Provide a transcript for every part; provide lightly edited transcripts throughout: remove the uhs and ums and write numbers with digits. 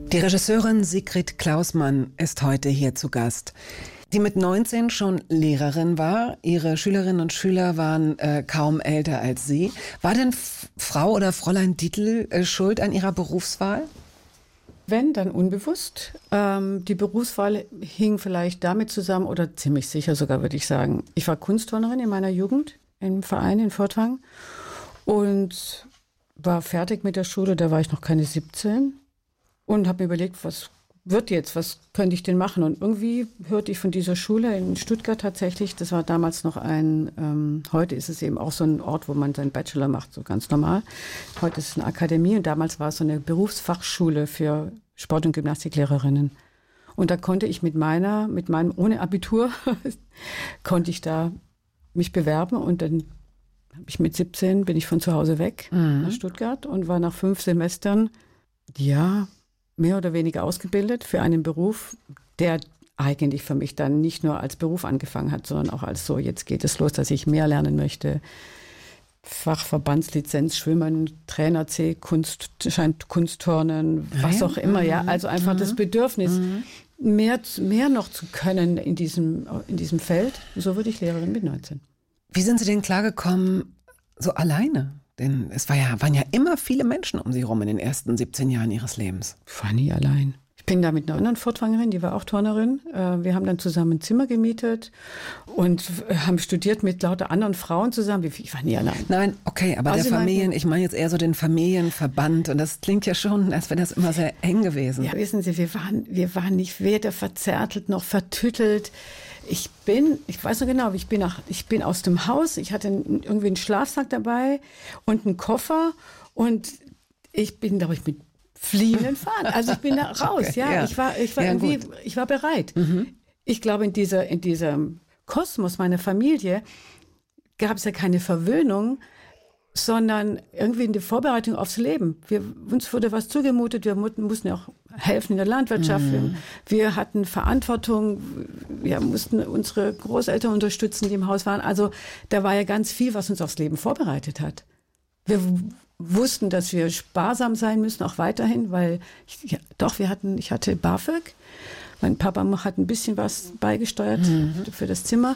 Die Regisseurin Sigrid Klausmann ist heute hier zu Gast, die mit 19 schon Lehrerin war. Ihre Schülerinnen und Schüler waren kaum älter als sie. War denn Frau oder Fräulein Dietl schuld an ihrer Berufswahl? Wenn, dann unbewusst. Die Berufswahl hing vielleicht damit zusammen, oder ziemlich sicher sogar, würde ich sagen. Ich war Kunstturnerin in meiner Jugend im Verein in Furtwangen und war fertig mit der Schule, da war ich noch keine 17 und habe mir überlegt, was wird jetzt, was könnte ich denn machen? Und irgendwie hörte ich von dieser Schule in Stuttgart tatsächlich, das war damals noch heute ist es eben auch so ein Ort, wo man seinen Bachelor macht, so ganz normal. Heute ist es eine Akademie und damals war es so eine Berufsfachschule für Sport- und Gymnastiklehrerinnen. Und da konnte ich mit meinem ohne Abitur, konnte ich da mich bewerben und dann habe ich mit 17 bin ich von zu Hause weg nach Stuttgart und war nach 5 Semestern, mehr oder weniger ausgebildet für einen Beruf, der eigentlich für mich dann nicht nur als Beruf angefangen hat, sondern auch als so, jetzt geht es los, dass ich mehr lernen möchte. Fachverbandslizenz, Schwimmen, Trainer C, Kunstturnen, was auch immer, ja. Also einfach das Bedürfnis, mehr noch zu können in diesem Feld. So wurde ich Lehrerin mit 19. Wie sind Sie denn klargekommen, so alleine? Denn es waren ja immer viele Menschen um Sie rum in den ersten 17 Jahren Ihres Lebens. Ich war nie allein. Ich bin da mit einer anderen Furtwangerin, die war auch Turnerin. Wir haben dann zusammen ein Zimmer gemietet und haben studiert mit lauter anderen Frauen zusammen. Ich war nie allein. Nein, okay, aber ich meine jetzt eher so den Familienverband und das klingt ja schon, als wäre das immer sehr eng gewesen. Ja, wissen Sie, wir waren nicht weder verzärtelt noch vertüttelt. Ich weiß noch genau, ich bin aus dem Haus, ich hatte irgendwie einen Schlafsack dabei und einen Koffer und ich bin, glaube ich, mit fliehenden Fahnen. Also ich bin da raus, okay, ja. Ich war bereit. Ich glaube, in diesem Kosmos meiner Familie gab es ja keine Verwöhnung, sondern irgendwie in der Vorbereitung aufs Leben. Uns wurde was zugemutet, wir mussten ja auch helfen in der Landwirtschaft, wir hatten Verantwortung, wir mussten unsere Großeltern unterstützen, die im Haus waren. Also da war ja ganz viel, was uns aufs Leben vorbereitet hat. Wir wussten, dass wir sparsam sein müssen, auch weiterhin, weil ich hatte BAföG, mein Papa hat ein bisschen was beigesteuert für das Zimmer.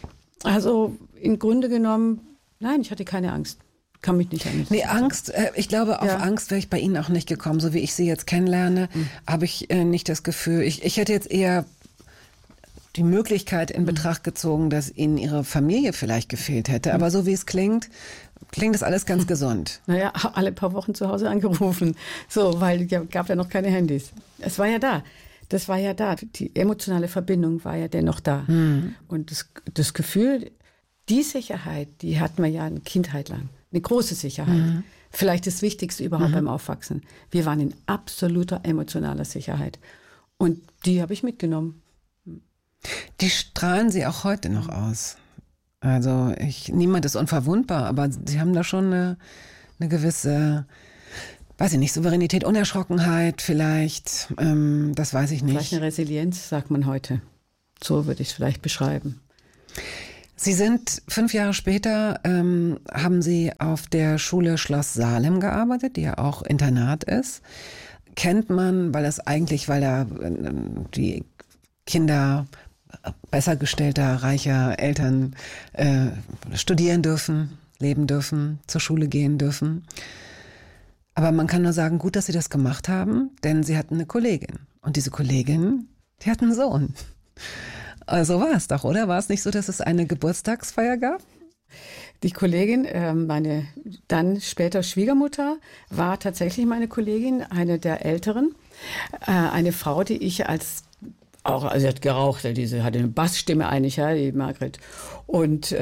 Also im Grunde genommen, nein, ich hatte keine Angst. Kann mich nicht an. Nee, Angst, ich glaube, auf Angst wäre ich bei Ihnen auch nicht gekommen. So wie ich Sie jetzt kennenlerne, habe ich nicht das Gefühl, ich hätte jetzt eher die Möglichkeit in Betracht gezogen, dass Ihnen Ihre Familie vielleicht gefehlt hätte. Aber so wie es klingt das alles ganz gesund. Naja, alle paar Wochen zu Hause angerufen. So, weil es gab ja noch keine Handys. Es war ja da. Das war ja da. Die emotionale Verbindung war ja dennoch da. Und das Gefühl, die Sicherheit, die hatten wir ja eine Kindheit lang. Eine große Sicherheit. Vielleicht das Wichtigste überhaupt beim Aufwachsen. Wir waren in absoluter emotionaler Sicherheit. Und die habe ich mitgenommen. Die strahlen Sie auch heute noch aus. Also niemand ist unverwundbar, aber Sie haben da schon eine gewisse, weiß ich nicht, Souveränität, Unerschrockenheit vielleicht, das weiß ich nicht. Vielleicht eine Resilienz, sagt man heute. So würde ich es vielleicht beschreiben. Sie sind 5 Jahre später, haben Sie auf der Schule Schloss Salem gearbeitet, die ja auch Internat ist. Kennt man, weil da die Kinder besser gestellter, reicher Eltern studieren dürfen, leben dürfen, zur Schule gehen dürfen. Aber man kann nur sagen, gut, dass Sie das gemacht haben, denn Sie hatten eine Kollegin. Und diese Kollegin, die hat einen Sohn. So war es doch, oder? War es nicht so, dass es eine Geburtstagsfeier gab? Die Kollegin, meine dann später Schwiegermutter, war tatsächlich meine Kollegin, eine der Älteren. Eine Frau, die ich also sie hat geraucht, hatte eine Bassstimme eigentlich, ja, die Margret. Und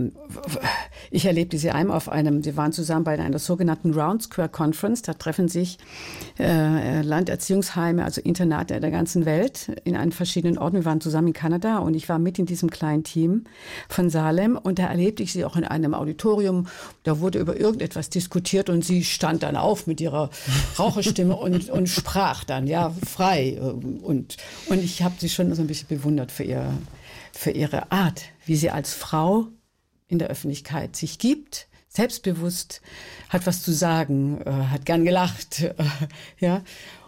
ich erlebte sie einmal sie waren zusammen bei einer sogenannten Round Square Conference, da treffen sich Landerziehungsheime, also Internate der ganzen Welt in einen verschiedenen Orten. Wir waren zusammen in Kanada und ich war mit in diesem kleinen Team von Salem und da erlebte ich sie auch in einem Auditorium. Da wurde über irgendetwas diskutiert und sie stand dann auf mit ihrer Raucherstimme und sprach dann, ja, frei. Und ich habe sie schon so ein bisschen bewundert für ihre Art, wie sie als Frau in der Öffentlichkeit sich gibt, selbstbewusst, hat was zu sagen, hat gern gelacht, ja.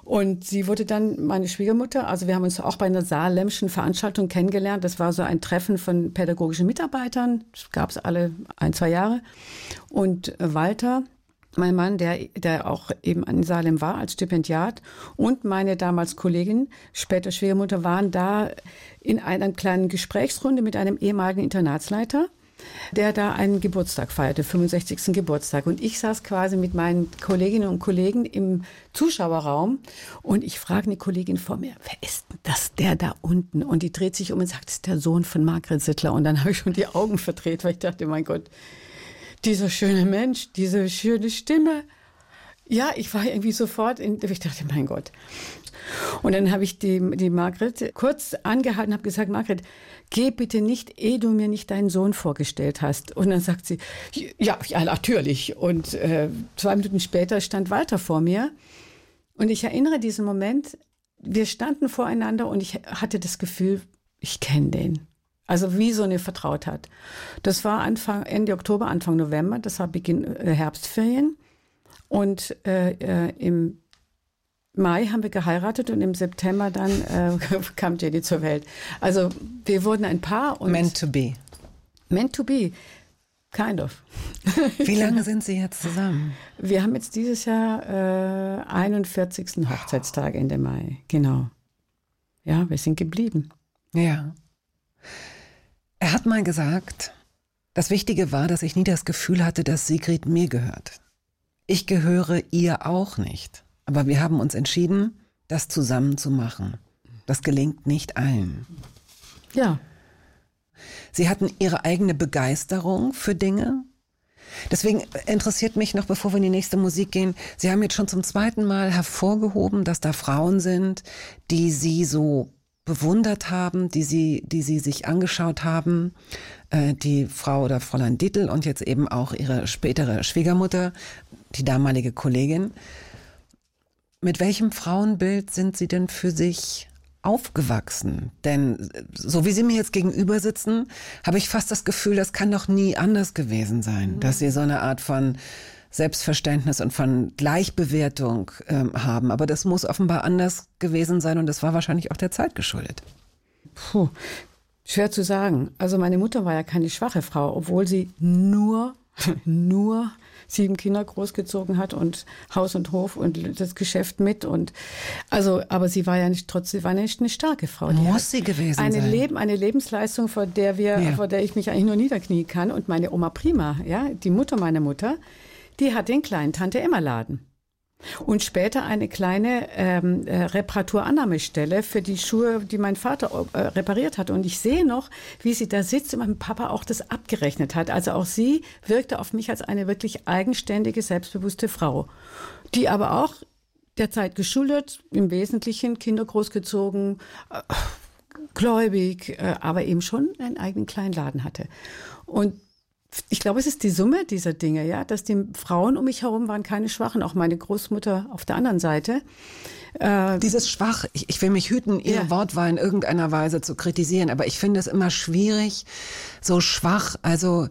Und sie wurde dann meine Schwiegermutter. Also wir haben uns auch bei einer Salemschen Veranstaltung kennengelernt. Das war so ein Treffen von pädagogischen Mitarbeitern. Das gab es alle 1-2 Jahre. Und Walter, mein Mann, der auch eben in Salem war als Stipendiat, und meine damals Kollegin, später Schwiegermutter, waren da in einer kleinen Gesprächsrunde mit einem ehemaligen Internatsleiter, der da einen Geburtstag feierte, 65. Geburtstag. Und ich saß quasi mit meinen Kolleginnen und Kollegen im Zuschauerraum und ich frage eine Kollegin vor mir, wer ist denn das, der da unten? Und die dreht sich um und sagt, das ist der Sohn von Margret Sittler. Und dann habe ich schon die Augen verdreht, weil ich dachte, mein Gott, dieser schöne Mensch, diese schöne Stimme. Ja, ich war irgendwie sofort, ich dachte, mein Gott. Und dann habe ich die Margret kurz angehalten und habe gesagt, Margret, geh bitte nicht, ehe du mir nicht deinen Sohn vorgestellt hast. Und dann sagt sie, ja, natürlich. Und 2 Minuten später stand Walter vor mir. Und ich erinnere diesen Moment, wir standen voreinander und ich hatte das Gefühl, ich kenne den. Also wie so eine Vertrautheit. Das war Ende Oktober, Anfang November, das war Beginn Herbstferien. Und im Mai haben wir geheiratet und im September dann kam Jenny zur Welt. Also wir wurden ein Paar. Und meant to be. Meant to be, kind of. Wie lange sind Sie jetzt zusammen? Wir haben jetzt dieses Jahr 41. Hochzeitstag Ende Mai, genau. Ja, wir sind geblieben. Ja. Er hat mal gesagt, das Wichtige war, dass ich nie das Gefühl hatte, dass Sigrid mir gehört. Ich gehöre ihr auch nicht. Aber wir haben uns entschieden, das zusammen zu machen. Das gelingt nicht allen. Ja. Sie hatten ihre eigene Begeisterung für Dinge. Deswegen interessiert mich noch, bevor wir in die nächste Musik gehen, Sie haben jetzt schon zum 2. Mal hervorgehoben, dass da Frauen sind, die Sie so bewundert haben, die Sie sich angeschaut haben. Die Frau oder Fräulein Dietl und jetzt eben auch ihre spätere Schwiegermutter, die damalige Kollegin. Mit welchem Frauenbild sind Sie denn für sich aufgewachsen? Denn so wie Sie mir jetzt gegenüber sitzen, habe ich fast das Gefühl, das kann doch nie anders gewesen sein, dass Sie so eine Art von Selbstverständnis und von Gleichbewertung haben. Aber das muss offenbar anders gewesen sein und das war wahrscheinlich auch der Zeit geschuldet. Puh, schwer zu sagen. Also meine Mutter war ja keine schwache Frau, obwohl sie nur 7 Kinder großgezogen hat und Haus und Hof und das Geschäft mit und also, aber sie war ja nicht eine starke Frau. Muss sie gewesen sein. Eine Lebensleistung, vor der ich mich eigentlich nur niederknien kann. Und meine Oma Prima, ja, die Mutter meiner Mutter, die hat den kleinen Tante-Emma-Laden. Und später eine kleine Reparaturannahmestelle für die Schuhe, die mein Vater repariert hat. Und ich sehe noch, wie sie da sitzt und mein Papa auch das abgerechnet hat. Also auch sie wirkte auf mich als eine wirklich eigenständige, selbstbewusste Frau, die aber auch der Zeit geschuldet, im Wesentlichen Kinder großgezogen, gläubig, aber eben schon einen eigenen kleinen Laden hatte. Und ich glaube, es ist die Summe dieser Dinge, ja, dass die Frauen um mich herum waren keine Schwachen, auch meine Großmutter auf der anderen Seite. Dieses schwach, ich will mich hüten, Ihre Wortwahl in irgendeiner Weise zu kritisieren, aber ich finde es immer schwierig, so schwach, also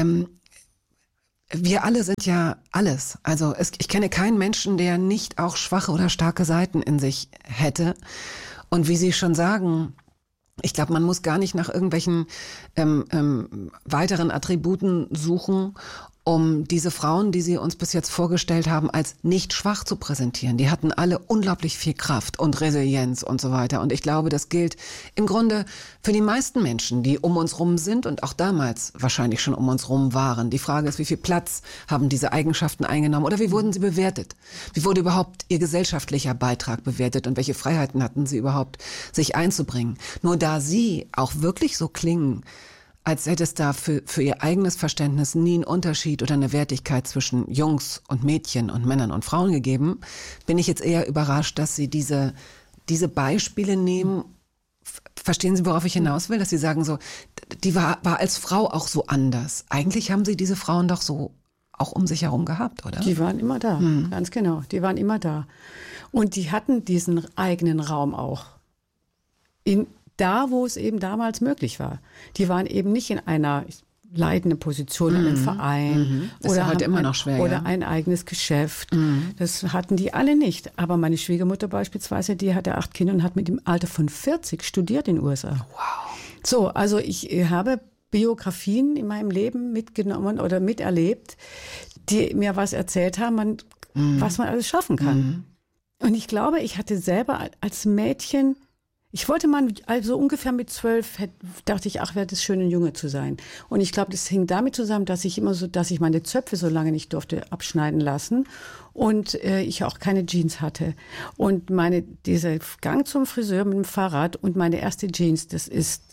wir alle sind ja alles. Also ich kenne keinen Menschen, der nicht auch schwache oder starke Seiten in sich hätte. Und wie Sie schon sagen, ich glaube, man muss gar nicht nach irgendwelchen weiteren Attributen suchen, um diese Frauen, die Sie uns bis jetzt vorgestellt haben, als nicht schwach zu präsentieren. Die hatten alle unglaublich viel Kraft und Resilienz und so weiter. Und ich glaube, das gilt im Grunde für die meisten Menschen, die um uns rum sind und auch damals wahrscheinlich schon um uns rum waren. Die Frage ist, wie viel Platz haben diese Eigenschaften eingenommen oder wie wurden sie bewertet? Wie wurde überhaupt ihr gesellschaftlicher Beitrag bewertet und welche Freiheiten hatten sie überhaupt, sich einzubringen? Nur da Sie auch wirklich so klingen, als hätte es da für Ihr eigenes Verständnis nie einen Unterschied oder eine Wertigkeit zwischen Jungs und Mädchen und Männern und Frauen gegeben, bin ich jetzt eher überrascht, dass Sie diese Beispiele nehmen. Verstehen Sie, worauf ich hinaus will? Dass Sie sagen so, die war als Frau auch so anders. Eigentlich haben Sie diese Frauen doch so auch um sich herum gehabt, oder? Die waren immer da, ganz genau. Die waren immer da. Und die hatten diesen eigenen Raum auch. Da, wo es eben damals möglich war. Die waren eben nicht in einer leitende Position in einem Verein. Das ist ja heute immer noch schwer. Oder ein eigenes Geschäft. Das hatten die alle nicht. Aber meine Schwiegermutter beispielsweise, die hatte 8 Kinder und hat mit dem Alter von 40 studiert in den USA. Wow. So, also ich habe Biografien in meinem Leben mitgenommen oder miterlebt, die mir was erzählt haben, was man alles schaffen kann. Und ich glaube, ich hatte selber als Mädchen, ich wollte mal, also ungefähr mit 12, dachte ich, ach, wäre das schön, ein Junge zu sein. Und ich glaube, das hing damit zusammen, dass ich meine Zöpfe so lange nicht durfte abschneiden lassen und ich auch keine Jeans hatte. Und dieser Gang zum Friseur mit dem Fahrrad und meine erste Jeans, das ist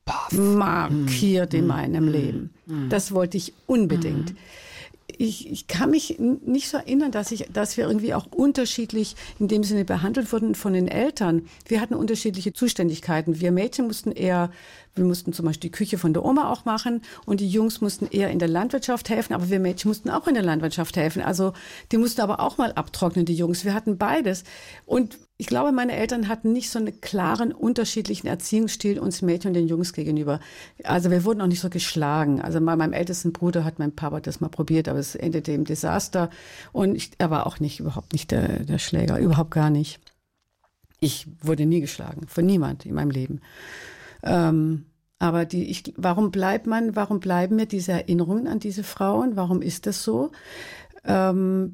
markiert in meinem Leben. Das wollte ich unbedingt. Ich kann mich nicht so erinnern, dass wir irgendwie auch unterschiedlich in dem Sinne behandelt wurden von den Eltern. Wir hatten unterschiedliche Zuständigkeiten. Wir Mädchen mussten zum Beispiel die Küche von der Oma auch machen und die Jungs mussten eher in der Landwirtschaft helfen, aber wir Mädchen mussten auch in der Landwirtschaft helfen. Also die mussten aber auch mal abtrocknen, die Jungs. Wir hatten beides. Und ich glaube, meine Eltern hatten nicht so einen klaren, unterschiedlichen Erziehungsstil uns Mädchen und den Jungs gegenüber. Also wir wurden auch nicht so geschlagen. Also bei meinem ältesten Bruder hat mein Papa das mal probiert, aber es endete im Desaster. Und er war auch überhaupt nicht der Schläger, überhaupt gar nicht. Ich wurde nie geschlagen, von niemand in meinem Leben. Aber warum bleiben mir diese Erinnerungen an diese Frauen? Warum ist das so? Weil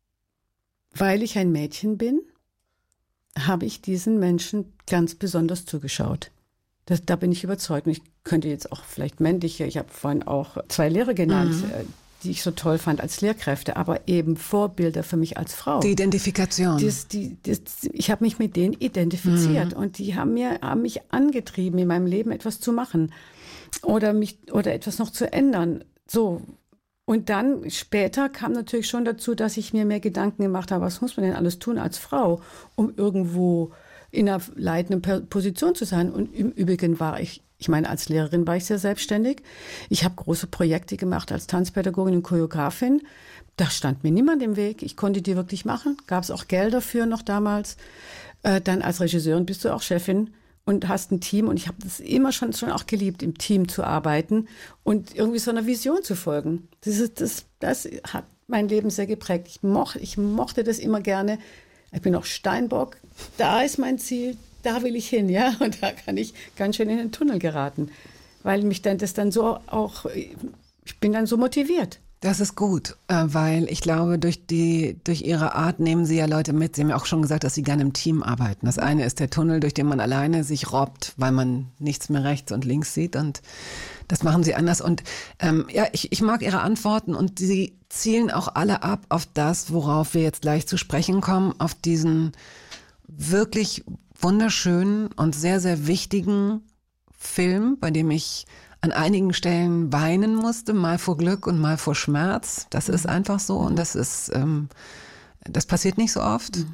ich ein Mädchen bin, habe ich diesen Menschen ganz besonders zugeschaut. Da bin ich überzeugt. Und ich könnte jetzt auch vielleicht männliche, ich habe vorhin auch 2 Lehrer genannt, die ich so toll fand als Lehrkräfte, aber eben Vorbilder für mich als Frau. Die Identifikation. Ich habe mich mit denen identifiziert und die haben mich angetrieben, in meinem Leben etwas zu machen oder etwas noch zu ändern. So. Und dann später kam natürlich schon dazu, dass ich mir mehr Gedanken gemacht habe, was muss man denn alles tun als Frau, um irgendwo in einer leitenden Position zu sein. Und im Übrigen als Lehrerin war ich sehr selbstständig. Ich habe große Projekte gemacht als Tanzpädagogin und Choreografin. Da stand mir niemand im Weg. Ich konnte die wirklich machen. Gab es auch Gelder für noch damals. Dann als Regisseurin bist du auch Chefin und hast ein Team. Und ich habe das immer schon auch geliebt, im Team zu arbeiten und irgendwie so einer Vision zu folgen. Das hat mein Leben sehr geprägt. Ich mochte das immer gerne. Ich bin auch Steinbock. Da ist mein Ziel. Da will ich hin, ja. Und da kann ich ganz schön in den Tunnel geraten. Weil mich das dann so auch, ich bin dann so motiviert. Das ist gut, weil ich glaube, durch ihre Art nehmen Sie ja Leute mit. Sie haben ja auch schon gesagt, dass Sie gerne im Team arbeiten. Das eine ist der Tunnel, durch den man alleine sich robbt, weil man nichts mehr rechts und links sieht. Und das machen Sie anders. Und ich mag Ihre Antworten und Sie zielen auch alle ab auf das, worauf wir jetzt gleich zu sprechen kommen, auf diesen wirklich wunderschönen und sehr, sehr wichtigen Film, bei dem ich an einigen Stellen weinen musste, mal vor Glück und mal vor Schmerz. Das ist einfach so und das passiert nicht so oft.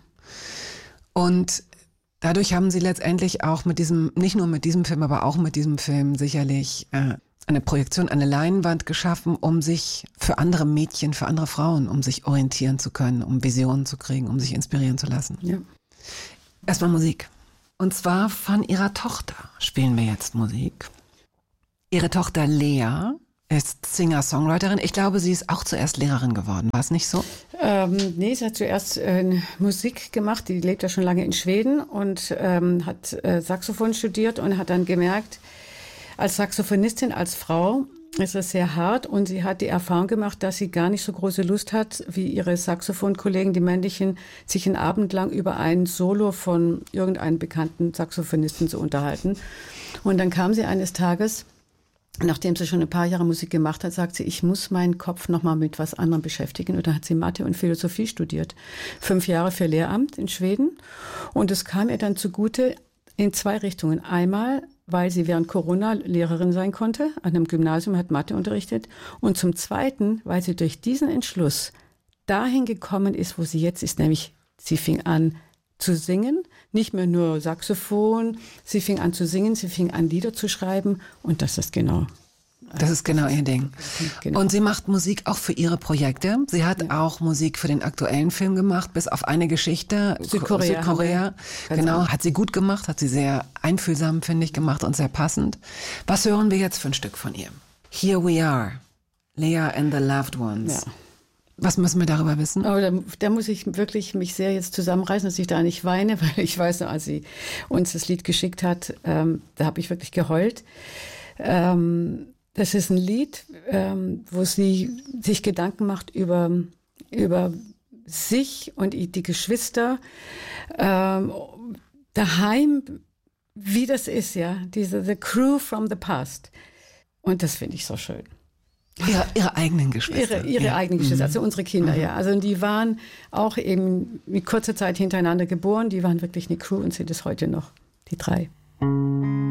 Und dadurch haben Sie letztendlich auch nicht nur mit diesem Film, aber auch mit diesem Film sicherlich eine Projektion, eine Leinwand geschaffen, um sich für andere Mädchen, für andere Frauen, um sich orientieren zu können, um Visionen zu kriegen, um sich inspirieren zu lassen. Ja. Erstmal Musik. Und zwar von Ihrer Tochter spielen wir jetzt Musik. Ihre Tochter Lea ist Singer-Songwriterin. Ich glaube, sie ist auch zuerst Lehrerin geworden. War es nicht so? Nee, sie hat zuerst Musik gemacht. Die lebt ja schon lange in Schweden und hat Saxophon studiert und hat dann gemerkt, als Saxophonistin, als Frau ist es sehr hart. Und sie hat die Erfahrung gemacht, dass sie gar nicht so große Lust hat, wie ihre Saxophonkollegen, die männlichen, sich einen Abend lang über ein Solo von irgendeinem bekannten Saxophonisten zu unterhalten. Und dann kam sie eines Tages, nachdem sie schon ein paar Jahre Musik gemacht hat, sagt sie, ich muss meinen Kopf noch mal mit was anderem beschäftigen. Und dann hat sie Mathe und Philosophie studiert. 5 Jahre für Lehramt in Schweden. Und es kam ihr dann zugute in 2 Richtungen. Einmal, weil sie während Corona Lehrerin sein konnte, an einem Gymnasium, hat Mathe unterrichtet. Und zum Zweiten, weil sie durch diesen Entschluss dahin gekommen ist, wo sie jetzt ist, nämlich sie fing an zu singen, nicht mehr nur Saxophon, sie fing an zu singen, sie fing an Lieder zu schreiben und das ist genau. Das ist genau ihr Ding. Genau. Und sie macht Musik auch für ihre Projekte. Sie hat auch Musik für den aktuellen Film gemacht, bis auf eine Geschichte. Südkorea. Genau, hat sie gut gemacht, hat sie sehr einfühlsam, finde ich, gemacht und sehr passend. Was hören wir jetzt für ein Stück von ihr? Here We Are, Leah and the Loved Ones. Ja. Was müssen wir darüber wissen? Aber da muss ich wirklich mich sehr jetzt zusammenreißen, dass ich da nicht weine, weil ich weiß noch, als sie uns das Lied geschickt hat, da habe ich wirklich geheult. Das ist ein Lied, wo sie sich Gedanken macht über sich und die Geschwister daheim, wie das ist, ja, The Crew from the Past. Und das finde ich so schön. Ihre eigenen Geschwister. Ihre eigenen Geschwister, also unsere Kinder, ja. Also die waren auch eben mit kurzer Zeit hintereinander geboren, die waren wirklich eine Crew und sind es heute noch, die 3.